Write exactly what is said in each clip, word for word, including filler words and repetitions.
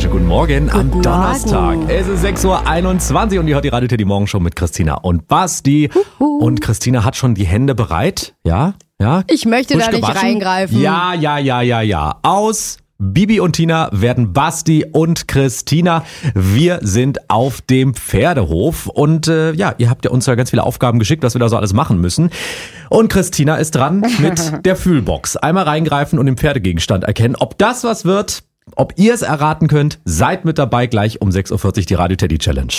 wunderschönen guten Morgen guten am Donnerstag. Morgen. Es ist sechs Uhr einundzwanzig und ihr hört die Radio Teddy Morgenshow mit Christina und Basti. Huhu. Und Christina hat schon die Hände bereit. Ja, ja. Ich möchte Frisch da nicht gewaschen. reingreifen. Ja, ja, ja, ja, ja. Aus Bibi und Tina werden Basti und Christina. Wir sind auf dem Pferdehof und äh, ja, ihr habt ja uns ja ganz viele Aufgaben geschickt, was wir da so alles machen müssen. Und Christina ist dran mit der Fühlbox. Einmal reingreifen und den Pferdegegenstand erkennen. Ob das was wird, ob ihr es erraten könnt, seid mit dabei gleich um sechs Uhr vierzig die Radio Teddy Challenge.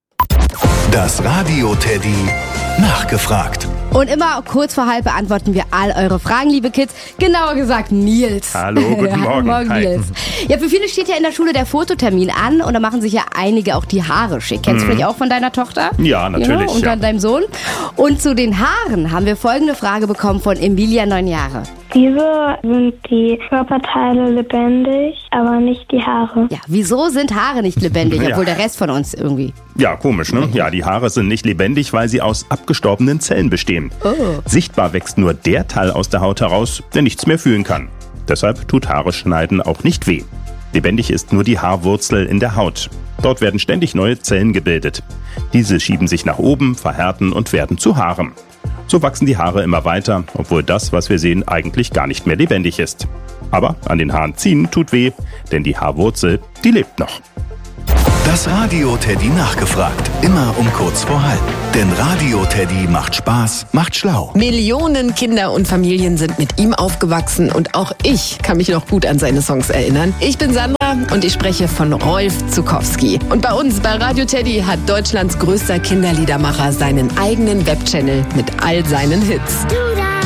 Das Radio Teddy nachgefragt. Und immer kurz vor halb beantworten wir all eure Fragen, liebe Kids. Genauer gesagt Nils. Hallo, guten Morgen. Morgen, Hi. Nils. Ja, für viele steht ja in der Schule der Fototermin an und da machen sich ja einige auch die Haare schick. Kennst du vielleicht auch von deiner Tochter? Ja, natürlich, Ja, und ja. dann deinem Sohn. Und zu den Haaren haben wir folgende Frage bekommen von Emilia, neun Jahre. Wieso sind die Körperteile lebendig, aber nicht die Haare? Ja, wieso sind Haare nicht lebendig, Ja. obwohl der Rest von uns irgendwie... Ja, komisch, ne? Ja, die Haare sind nicht lebendig, weil sie aus abgestorbenen Zellen bestehen. Oh. Sichtbar wächst nur der Teil aus der Haut heraus, der nichts mehr fühlen kann. Deshalb tut Haare schneiden auch nicht weh. Lebendig ist nur die Haarwurzel in der Haut. Dort werden ständig neue Zellen gebildet. Diese schieben sich nach oben, verhärten und werden zu Haaren. So wachsen die Haare immer weiter, obwohl das, was wir sehen, eigentlich gar nicht mehr lebendig ist. Aber an den Haaren ziehen tut weh, denn die Haarwurzel, die lebt noch. Das Radio Teddy nachgefragt. Immer um kurz vor halb. Denn Radio Teddy macht Spaß, macht schlau. Millionen Kinder und Familien sind mit ihm aufgewachsen und auch ich kann mich noch gut an seine Songs erinnern. Ich bin Sandra und ich spreche von Rolf Zuckowski. Und bei uns bei Radio Teddy hat Deutschlands größter Kinderliedermacher seinen eigenen Webchannel mit all seinen Hits. Du da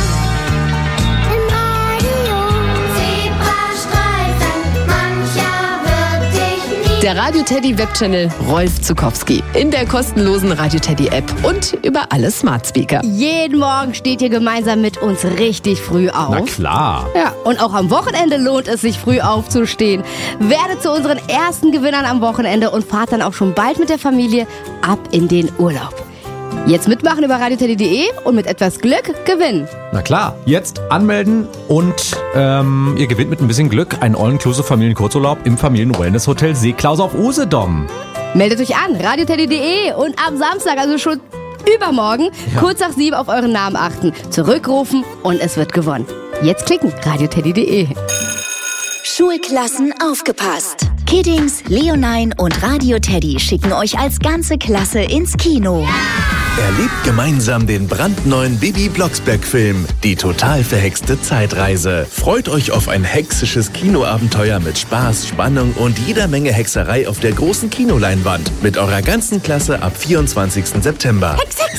im Radio, Zebrastreifen, mancher wird dich nie. Der Radio Teddy Webchannel Rolf Zuckowski in der kostenlosen Radio Teddy App und über alle Smart Speaker. Jeden Morgen steht ihr gemeinsam mit uns richtig früh auf. Na klar. Ja, und auch am Wochenende lohnt es sich, früh aufzustehen. Werdet zu unseren ersten Gewinnern am Wochenende und fahrt dann auch schon bald mit der Familie ab in den Urlaub. Jetzt mitmachen über radio teddy punkt de und mit etwas Glück gewinnen. Na klar, jetzt anmelden und ähm, ihr gewinnt mit ein bisschen Glück einen all-inclusive Familienkurzurlaub im Familien-Wellness-Hotel Seeklaus auf Usedom. Meldet euch an, radio teddy punkt de und am Samstag, also schon übermorgen, Ja. kurz nach sieben auf euren Namen achten. Zurückrufen und es wird gewonnen. Jetzt klicken, radio teddy punkt de. Schulklassen aufgepasst. Kiddings, Leonine und Radio Teddy schicken euch als ganze Klasse ins Kino. Erlebt gemeinsam den brandneuen Bibi Blocksberg-Film Die total verhexte Zeitreise. Freut euch auf ein hexisches Kinoabenteuer mit Spaß, Spannung und jeder Menge Hexerei auf der großen Kinoleinwand. Mit eurer ganzen Klasse ab vierundzwanzigsten September.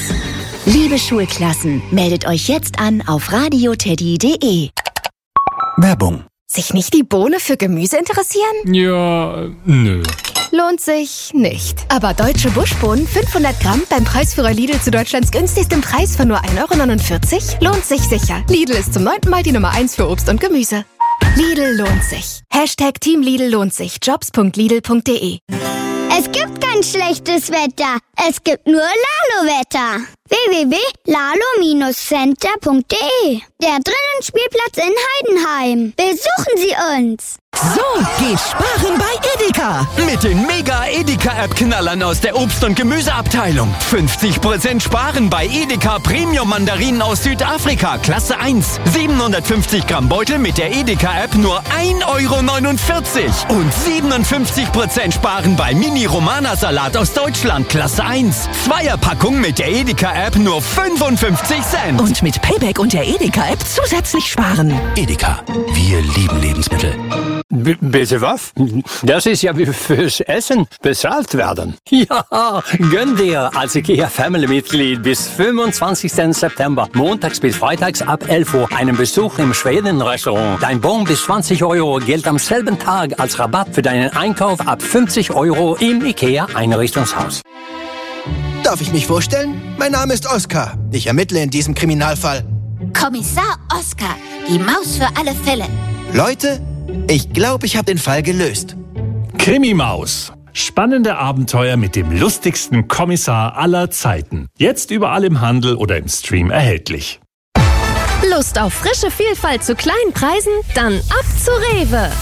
Liebe Schulklassen, meldet euch jetzt an auf radio teddy punkt de. Werbung. Sich nicht die Bohne für Gemüse interessieren? Ja, nö. Lohnt sich nicht. Aber deutsche Buschbohnen fünfhundert Gramm beim Preisführer Lidl zu Deutschlands günstigstem Preis von nur ein Euro neunundvierzig lohnt sich sicher. Lidl ist zum neunten Mal die Nummer eins für Obst und Gemüse. Lidl lohnt sich. Hashtag Team Lidl lohnt sich. Jobs punkt lidl punkt de. Es gibt kein schlechtes Wetter, es gibt nur Lalo-Wetter. w w w punkt lalo center punkt de. Der Drinnenspielplatz in Heidenheim. Besuchen Sie uns. So geht Sparen bei Edeka. Mit den Mega-Edeka-App-Knallern aus der Obst- und Gemüseabteilung. fünfzig Prozent Sparen bei Edeka Premium-Mandarinen aus Südafrika, Klasse eins. siebenhundertfünfzig Gramm Beutel mit der Edeka-App nur ein Euro neunundvierzig. Und siebenundfünfzig Prozent Sparen bei Mini-Romana-Salat aus Deutschland, Klasse eins. Zweierpackung mit der Edeka-App nur fünfundfünfzig Cent. Und mit Payback und der Edeka-App zusätzlich sparen. Edeka. Wir lieben Lebensmittel. B- bitte was? Das ist ja wie fürs Essen bezahlt werden. Ja, gönn dir als IKEA Family-Mitglied bis fünfundzwanzigsten September, montags bis freitags ab elf Uhr, einen Besuch im Schweden-Restaurant. Dein Bon bis zwanzig Euro gilt am selben Tag als Rabatt für deinen Einkauf ab fünfzig Euro im IKEA-Einrichtungshaus. Darf ich mich vorstellen? Mein Name ist Oskar. Ich ermittle in diesem Kriminalfall. Kommissar Oskar, die Maus für alle Fälle. Leute, ich glaube, ich habe den Fall gelöst. Krimi-Maus. Spannende Abenteuer mit dem lustigsten Kommissar aller Zeiten. Jetzt überall im Handel oder im Stream erhältlich. Lust auf frische Vielfalt zu kleinen Preisen? Dann ab zu Rewe.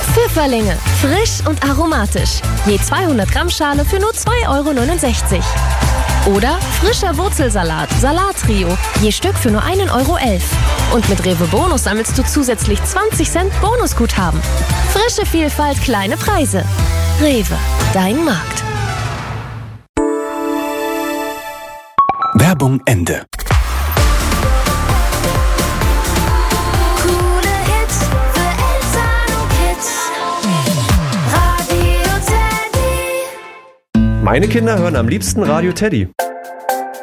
Pfifferlinge, frisch und aromatisch. Je zweihundert Gramm Schale für nur zwei Euro neunundsechzig. Oder frischer Wurzelsalat, Salattrio, je Stück für nur ein Euro elf. Und mit Rewe Bonus sammelst du zusätzlich zwanzig Cent Bonusguthaben. Frische Vielfalt, kleine Preise. Rewe, dein Markt. Werbung Ende. Meine Kinder hören am liebsten Radio Teddy.